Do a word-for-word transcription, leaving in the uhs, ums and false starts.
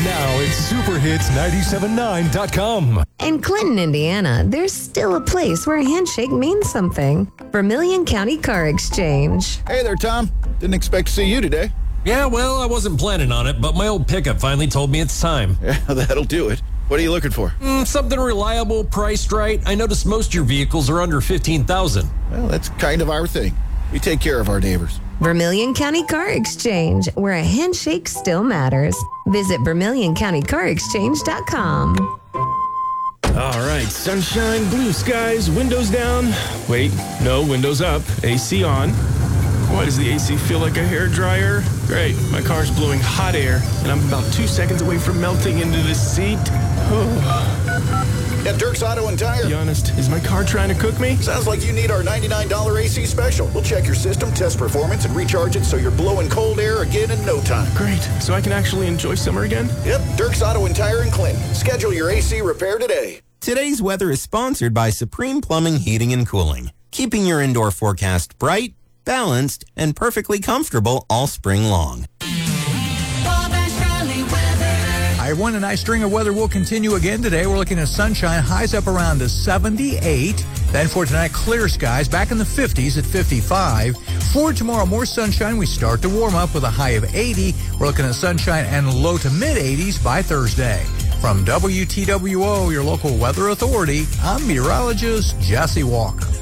And now it's super hits nine seven nine dot com. In Clinton, Indiana, there's still a place where a handshake means something. Vermilion County Car Exchange. Hey there, Tom. Didn't expect to see you today. Yeah, well, I wasn't planning on it, but my old pickup finally told me it's time. Yeah, that'll do it. What are you looking for? Mm, something reliable, priced right. I noticed most of your vehicles are under fifteen thousand dollars. Well, that's kind of our thing. We take care of our neighbors. Vermilion County Car Exchange, where a handshake still matters. Visit vermilion county car exchange dot com. All right, sunshine, blue skies, windows down. Wait, no, windows up, A C on. Why does the A C feel like a hairdryer? Great, my car's blowing hot air, and I'm about two seconds away from melting into the seat. Oh. At Dirk's Auto and Tire. Be honest, is my car trying to cook me? Sounds like you need our ninety-nine dollars A C special. We'll check your system, test performance, and recharge it so you're blowing cold air again in no time. Great, so I can actually enjoy summer again? Yep, Dirk's Auto and Tire in Clinton. Schedule your A C repair today. Today's weather is sponsored by Supreme Plumbing, Heating, and Cooling, keeping your indoor forecast bright, balanced, and perfectly comfortable all spring long. I won a nice string of weather will continue again today. We're looking at sunshine, highs up around the seventy-eight. Then for tonight, clear skies back in the fifties at fifty-five. For tomorrow, more sunshine. We start to warm up with a high of eighty. We're looking at sunshine and low to mid eighties by Thursday. From W T W O, your local weather authority, I'm meteorologist Jesse Walker.